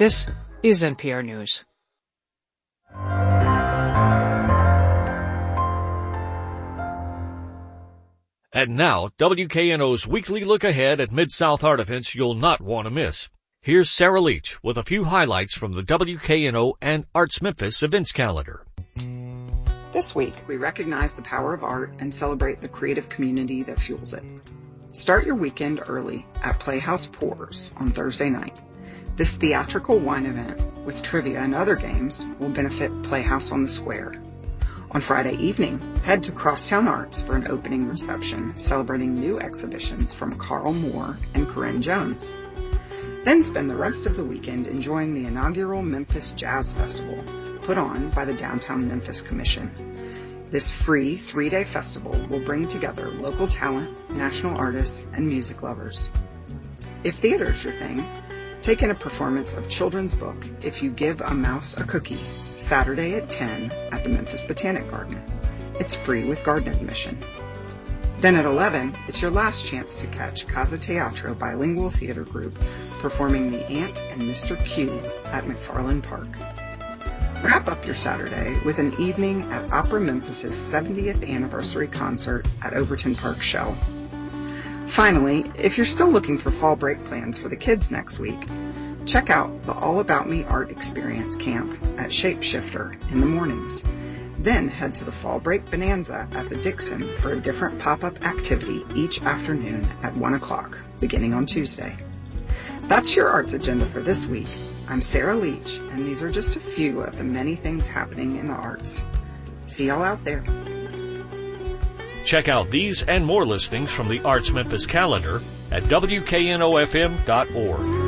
This is NPR News. And now, WKNO's weekly look ahead at Mid-South art events you'll not want to miss. Here's Sarah Leach with a few highlights from the WKNO and Arts Memphis events calendar. This week, we recognize the power of art and celebrate the creative community that fuels it. Start your weekend early at Playhouse Pours on Thursday night. This theatrical wine event with trivia and other games will benefit Playhouse on the Square. On Friday evening, head to Crosstown Arts for an opening reception celebrating new exhibitions from Carl Moore and Corinne Jones. Then spend the rest of the weekend enjoying the inaugural Memphis Jazz Festival, put on by the Downtown Memphis Commission. This free 3-day festival will bring together local talent, national artists, and music lovers. If theater's your thing, take in a performance of children's book If You Give a Mouse a Cookie, Saturday at 10 at the Memphis Botanic Garden. It's free with garden admission. Then at 11, it's your last chance to catch Casa Teatro Bilingual Theater Group performing The Ant and Mr. Q at McFarland Park. Wrap up your Saturday with an evening at Opera Memphis's 70th anniversary concert at Overton Park Shell. Finally, if you're still looking for fall break plans for the kids next week, check out the All About Me Art Experience Camp at Shapeshifter in the mornings. Then head to the Fall Break Bonanza at the Dixon for a different pop-up activity each afternoon at 1 o'clock, beginning on Tuesday. That's your arts agenda for this week. I'm Sarah Leach, and these are just a few of the many things happening in the arts. See y'all out there. Check out these and more listings from the Arts Memphis calendar at WKNOFM.org.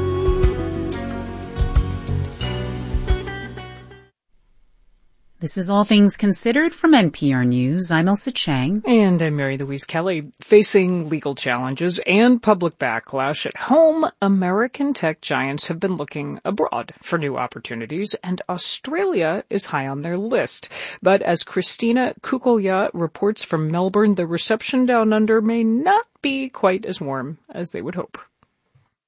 This is All Things Considered from NPR News. I'm Elsa Chang. And I'm Mary Louise Kelly. Facing legal challenges and public backlash at home, American tech giants have been looking abroad for new opportunities, and Australia is high on their list. But as Christina Kukulya reports from Melbourne, the reception down under may not be quite as warm as they would hope.